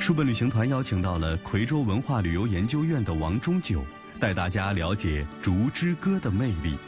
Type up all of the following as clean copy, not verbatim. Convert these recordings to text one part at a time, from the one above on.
书本旅行团邀请到了夔州文化旅游研究院的王忠九，带大家了解竹枝歌的魅力。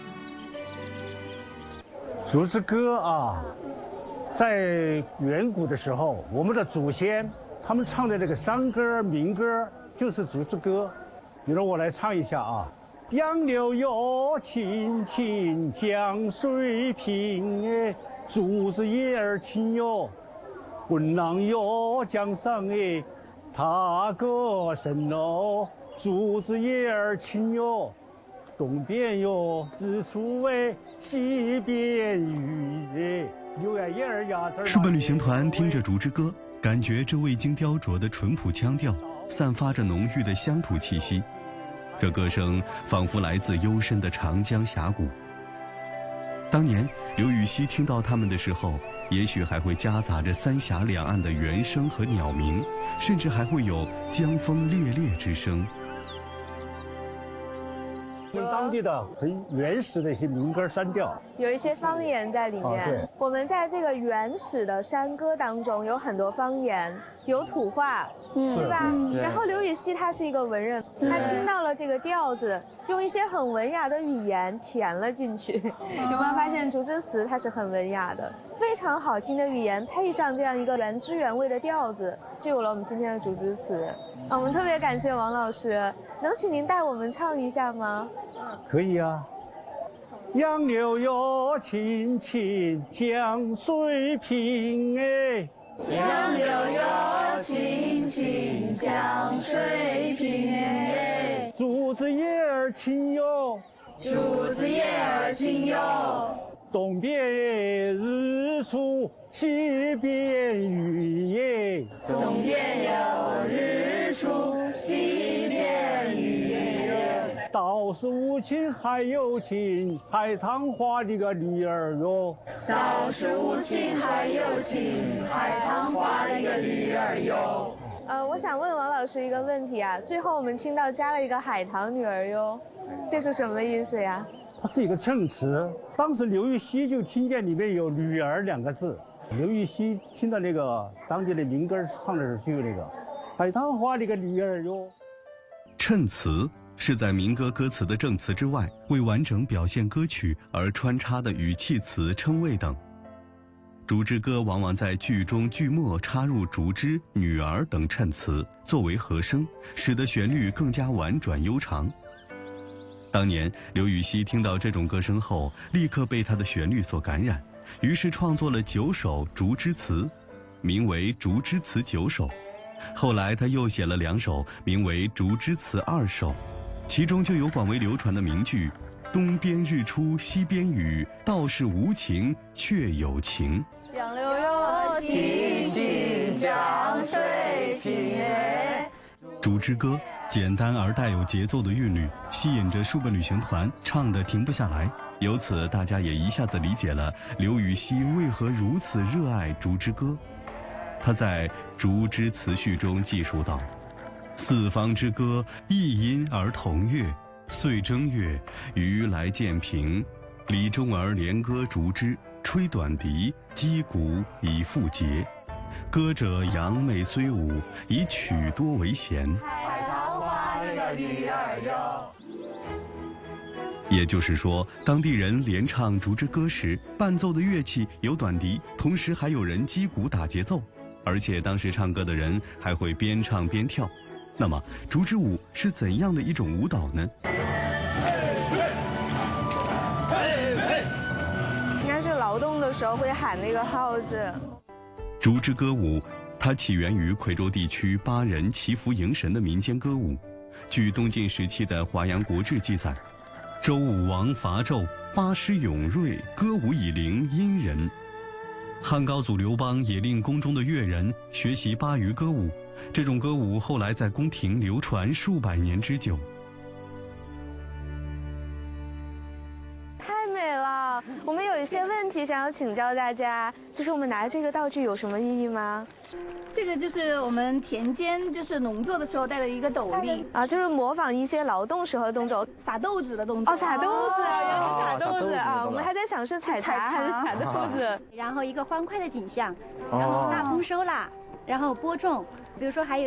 竹枝歌啊，在远古的时候，我们的祖先他们唱的这个山歌、民歌就是竹枝歌。比如我来唱一下啊：杨柳哟青青江水平哎，竹子叶儿轻哟，滚浪哟江上哎，踏歌声喽，竹子叶儿轻哟。东边有日出哎，西边雨哎，柳呀叶儿呀。 书本旅行团听着竹枝歌，感觉这未经雕琢的淳朴腔调，散发着浓郁的乡土气息。这歌声仿佛来自幽深的长江峡谷。当年刘禹锡听到他们的时候，也许还会夹杂着三峡两岸的猿声和鸟鸣，甚至还会有江风猎猎之声。 用当地的很原始的一些民歌山调， 有一些方言在里面。 对， 我们在这个原始的山歌当中有很多方言，有土话，对吧？然后刘禹锡他是一个文人，他听到了这个调子，用一些很文雅的语言填了进去。有没有发现竹枝词它是很文雅的，非常好听的语言，配上这样一个原汁原味的调子，就有了我们今天的竹枝词。我们特别感谢王老师，能请您带我们唱一下吗？ 可以啊。杨柳哟青青江水平哎， 杨柳哟青青江水平哎， 竹子叶儿轻哟， 竹子叶儿轻哟， 东边日出西边雨耶， 东边有日出西边雨耶， 道是无情还有情，海棠花的个女儿哟， 道是无情还有情，海棠花的个女儿哟。 我想问王老师一个问题啊，最后我们听到加了一个海棠女儿哟，这是什么意思呀？ 它是一个衬词。当时刘禹锡就听见里面有女儿两个字，刘禹锡听到那个当地的民歌唱的时候就有那个海棠花的个女儿哟。 衬词是在民歌歌词的正词之外，为完整表现歌曲而穿插的语气词、称谓等。竹枝歌往往在句中句末插入竹枝、女儿等衬词作为和声，使得旋律更加婉转悠长。当年刘禹锡听到这种歌声后，立刻被它的旋律所感染，于是创作了9首竹枝词，名为《竹枝词9首》。后来他又写了2首，名为《竹枝词2首》，其中就有广为流传的名句：东边日出西边雨，道是无情却有情。 杨柳哟青青江水平哎。 竹枝歌简单而带有节奏的韵律，吸引着书本旅行团唱得停不下来。由此，大家也一下子理解了刘禹锡为何如此热爱竹枝歌。他在《竹枝词序》中记述道：四方之歌，异音而同乐，岁正月，余来渐平。李中儿连歌竹枝，吹短笛，击鼓以复节。歌者扬媚虽舞，以曲多为弦。 海棠花的个女儿哟。 也就是说，当地人连唱竹枝歌时，伴奏的乐器有短笛，同时还有人击鼓打节奏，而且当时唱歌的人还会边唱边跳。那么，竹枝舞是怎样的一种舞蹈呢？ 应该是劳动的时候会喊那个号子。 竹枝歌舞，它起源于夔州地区巴人祈福迎神的民间歌舞。据东晋时期的《华阳国志》记载，周武王伐纣，巴师勇锐，歌舞以灵殷人。汉高祖刘邦也令宫中的乐人学习巴渝歌舞，这种歌舞后来在宫廷流传数百年之久。 太美了！我们有一些问题想要请教大家，就是我们拿这个道具有什么意义吗？ 这个就是我们田间就是农作的时候戴的一个斗笠啊，就是模仿一些劳动时候的动作， 撒豆子的动作。 哦，撒豆子，原来是撒豆子撒啊！我们还在想是采茶还是撒豆子。 然后一个欢快的景象，然后大丰收啦，然后播种，比如说还有